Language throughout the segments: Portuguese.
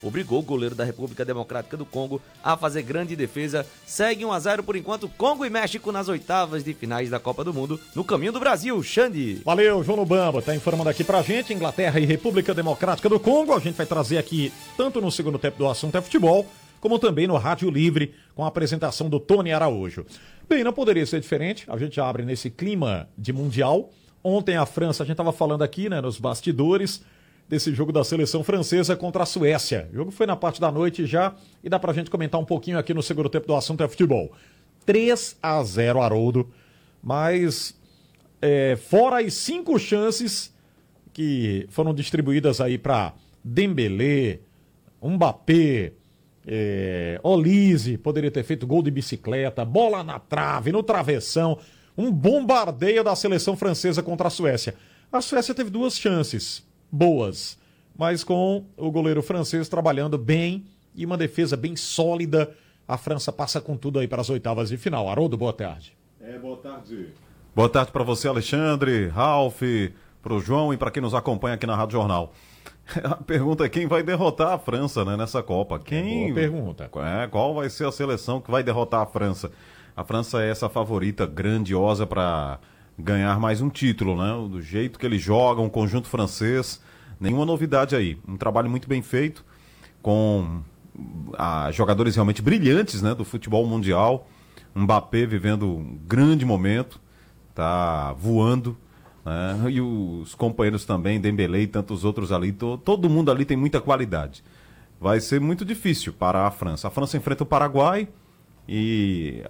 obrigou o goleiro da República Democrática do Congo a fazer grande defesa. Segue 1-0 por enquanto, Congo e México nas oitavas de finais da Copa do Mundo, no caminho do Brasil. Xande. Valeu, João Lubamba, tá informando aqui pra gente, Inglaterra e República Democrática do Congo. A gente vai trazer aqui, tanto no segundo tempo do Assunto é Futebol, como também no Rádio Livre, com a apresentação do Tony Araújo. Bem, não poderia ser diferente, a gente abre nesse clima de Mundial. Ontem a França, a gente estava falando aqui, né, nos bastidores, desse jogo da seleção francesa contra a Suécia. O jogo foi na parte da noite já, e dá pra gente comentar um pouquinho aqui no segundo tempo do Assunto é Futebol. 3-0, Haroldo, mas fora as 5 chances que foram distribuídas aí pra Dembélé, Mbappé, Olise, poderia ter feito gol de bicicleta, bola na trave, no travessão, um bombardeio da seleção francesa contra a Suécia. A Suécia teve 2 chances boas, mas com o goleiro francês trabalhando bem e uma defesa bem sólida, a França passa com tudo aí para as oitavas de final. Haroldo, boa tarde. Boa tarde. Boa tarde para você, Alexandre, Ralf, para o João e para quem nos acompanha aqui na Rádio Jornal. A pergunta é quem vai derrotar a França, né, nessa Copa. Boa pergunta. Qual vai ser a seleção que vai derrotar a França? A França é essa favorita grandiosa para ganhar mais um título, né? Do jeito que eles jogam, o conjunto francês, nenhuma novidade aí. Um trabalho muito bem feito, com jogadores realmente brilhantes, né, do futebol mundial. Mbappé vivendo um grande momento, tá voando, né? E os companheiros também, Dembélé e tantos outros ali, todo mundo ali tem muita qualidade. Vai ser muito difícil para a França. A França enfrenta o Paraguai e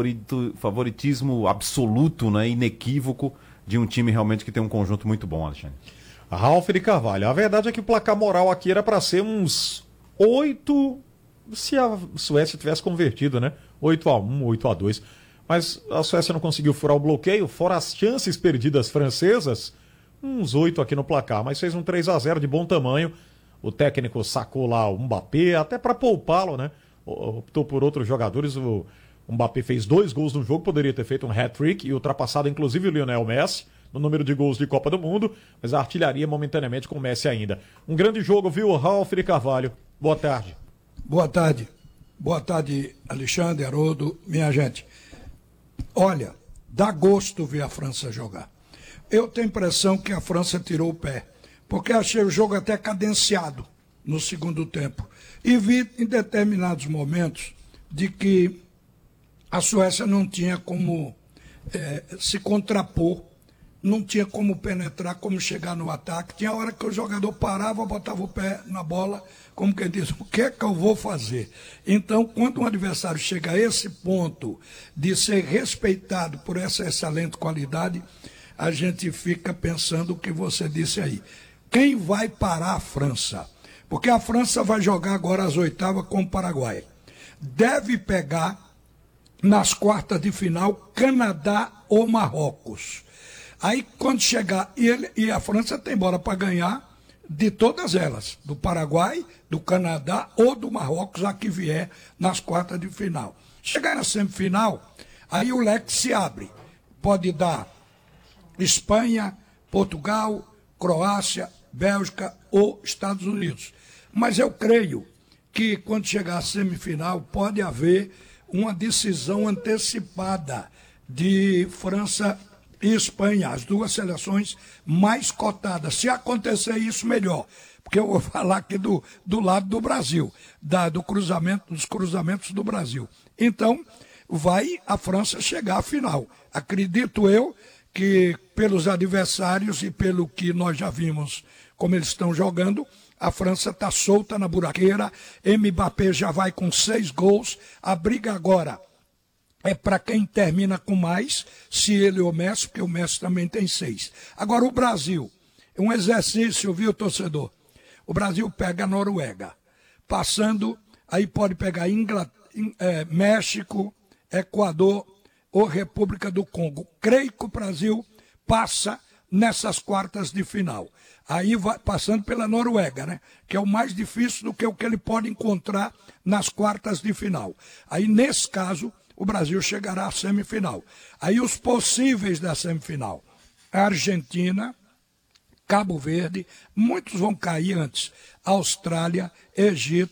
favoritismo absoluto, né, inequívoco de um time realmente que tem um conjunto muito bom, Alexandre. Ralf de Carvalho, a verdade é que o placar moral aqui era para ser uns 8, se a Suécia tivesse convertido, né? 8-1, 8-2. Mas a Suécia não conseguiu furar o bloqueio, fora as chances perdidas francesas, uns 8 aqui no placar, mas fez um 3-0 de bom tamanho. O técnico sacou lá o Mbappé, até para poupá-lo, né? Optou por outros jogadores. O Mbappé fez 2 gols no jogo, poderia ter feito um hat-trick e ultrapassado inclusive o Lionel Messi no número de gols de Copa do Mundo, mas a artilharia momentaneamente com o Messi ainda. Um grande jogo, viu, Ralf de Carvalho? Boa tarde. Boa tarde. Boa tarde, Alexandre, Haroldo, minha gente. Olha, dá gosto ver a França jogar. Eu tenho a impressão que a França tirou o pé, porque achei o jogo até cadenciado no segundo tempo. E vi em determinados momentos de que a Suécia não tinha como se contrapor, não tinha como penetrar, como chegar no ataque. Tinha hora que o jogador parava, botava o pé na bola, como quem diz, o que é que eu vou fazer? Então, quando um adversário chega a esse ponto de ser respeitado por essa excelente qualidade, a gente fica pensando o que você disse aí. Quem vai parar a França? Porque a França vai jogar agora as oitavas com o Paraguai. Deve pegar nas quartas de final Canadá ou Marrocos. Aí quando chegar, e a França tem bola para ganhar de todas elas, do Paraguai, do Canadá ou do Marrocos, a que vier nas quartas de final. Chegar na semifinal, aí o leque se abre. Pode dar Espanha, Portugal, Croácia, Bélgica ou Estados Unidos. Mas eu creio que quando chegar à semifinal pode haver uma decisão antecipada de França e Espanha, as 2 seleções mais cotadas. Se acontecer isso, melhor. Porque eu vou falar aqui do lado do Brasil, dos cruzamentos do Brasil. Então, vai a França chegar à final. Acredito eu que pelos adversários e pelo que nós já vimos como eles estão jogando, a França está solta na buraqueira, Mbappé já vai com 6 gols, a briga agora é para quem termina com mais, se ele ou o Messi, porque o Messi também tem 6. Agora o Brasil, um exercício, viu, torcedor? O Brasil pega a Noruega, passando, aí pode pegar México, Equador ou República do Congo. Creio que o Brasil passa nessas quartas de final. Aí vai passando pela Noruega, né? Que é o mais difícil do que o que ele pode encontrar nas quartas de final. Aí, nesse caso, o Brasil chegará à semifinal. Aí os possíveis da semifinal: Argentina, Cabo Verde, muitos vão cair antes. Austrália, Egito,